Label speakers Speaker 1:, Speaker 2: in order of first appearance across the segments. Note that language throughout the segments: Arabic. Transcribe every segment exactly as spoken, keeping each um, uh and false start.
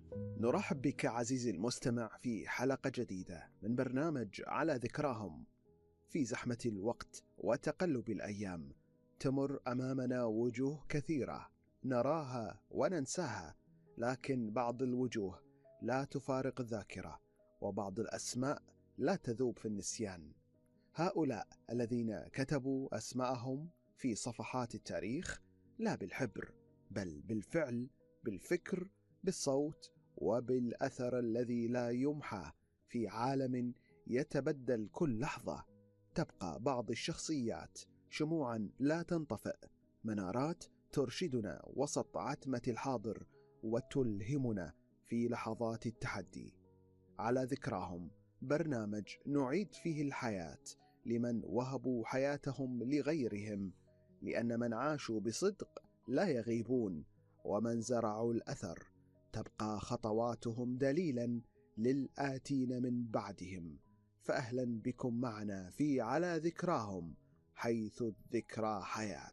Speaker 1: نرحب بك عزيزي المستمع في حلقة جديدة من برنامج على ذكراهم. في زحمة الوقت وتقلب الأيام تمر أمامنا وجوه كثيرة نراها وننساها، لكن بعض الوجوه لا تفارق الذاكرة، وبعض الأسماء لا تذوب في النسيان. هؤلاء الذين كتبوا أسماءهم في صفحات التاريخ لا بالحبر بل بالفعل، بالفكر، بالصوت، وبالأثر الذي لا يمحى. في عالم يتبدل كل لحظة تبقى بعض الشخصيات شموعا لا تنطفئ، منارات ترشدنا وسط عتمة الحاضر وتلهمنا في لحظات التحدي. على ذكراهم، برنامج نعيد فيه الحياة لمن وهبوا حياتهم لغيرهم، لأن من عاشوا بصدق لا يغيبون، ومن زرعوا الأثر تبقى خطواتهم دليلا للآتين من بعدهم. فأهلا بكم معنا في على ذكراهم، حيث الذكرى حياة.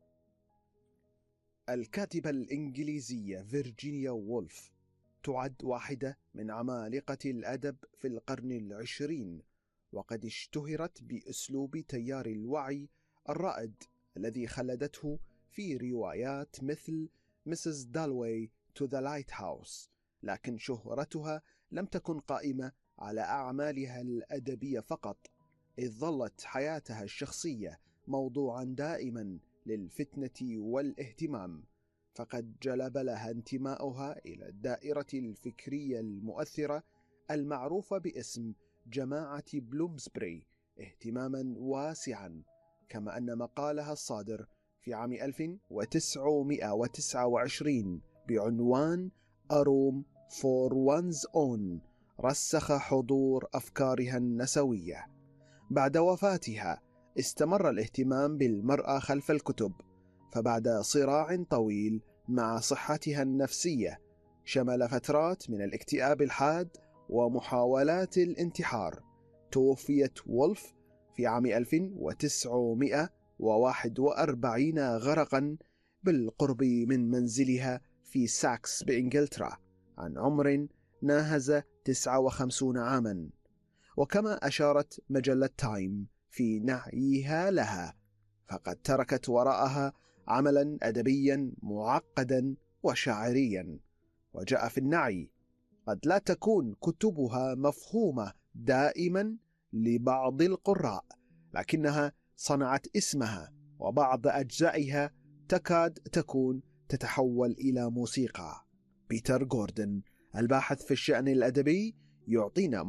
Speaker 1: الكاتبة الإنجليزية فيرجينيا وولف تعد واحدة من عمالقة الأدب في القرن العشرين، وقد اشتهرت بأسلوب تيار الوعي الرائد الذي خلدته في روايات مثل مسز دالوي to the Lighthouse. لكن شهرتها لم تكن قائمة على أعمالها الأدبية فقط، إذ ظلت حياتها الشخصية موضوعا دائما للفتنة والاهتمام، فقد جلب لها انتماؤها إلى الدائرة الفكرية المؤثرة المعروفة باسم جماعة بلومسبري اهتماما واسعا، كما أن مقالها الصادر في عام ألف وتسعمائة وتسعة وعشرين بعنوان A Room for One's Own رسخ حضور أفكارها النسوية. بعد وفاتها استمر الاهتمام بالمرأة خلف الكتب، فبعد صراع طويل مع صحتها النفسية شمل فترات من الاكتئاب الحاد ومحاولات الانتحار، توفيت وولف في عام ألف وتسعمائة وواحد وأربعين غرقا بالقرب من منزلها في ساكس بإنجلترا عن عمر ناهز تسعة وخمسين عاما. وكما أشارت مجلة تايم في نعيها لها، فقد تركت وراءها عملا أدبيا معقدا وشاعريا. وجاء في النعي: قد لا تكون كتبها مفهومة دائما لبعض القراء، لكنها صنعت اسمها، وبعض أجزائها تكاد تكون تتحول إلى موسيقى. بيتر غوردن الباحث في الشأن الأدبي يعطينا